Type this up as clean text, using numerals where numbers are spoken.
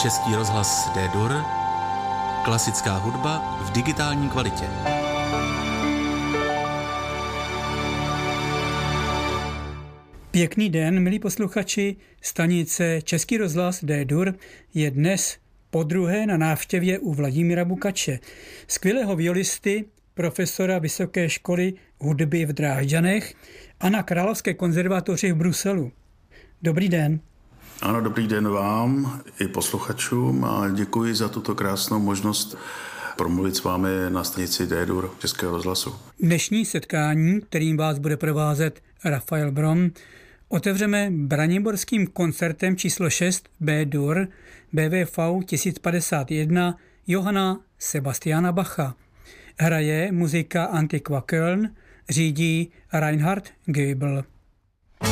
Český rozhlas D-Dur, klasická hudba v digitální kvalitě. Pěkný den, milí posluchači. Stanice Český rozhlas D-Dur je dnes podruhé na návštěvě u Vladimíra Bukače, skvělého violisty, profesora Vysoké školy hudby v Drážďanech a na Královské konzervatoři v Bruselu. Dobrý den. Ano, dobrý den vám i posluchačům a děkuji za tuto krásnou možnost promluvit s vámi na stanici D-Dur Českého rozhlasu. Dnešní setkání, kterým vás bude provázet Rafael Brom, otevřeme braniborským koncertem číslo 6 B-Dur BWV 1051 Johanna Sebastiana Bacha. Hraje muzika Antiqua Köln, řídí Reinhard Goebel.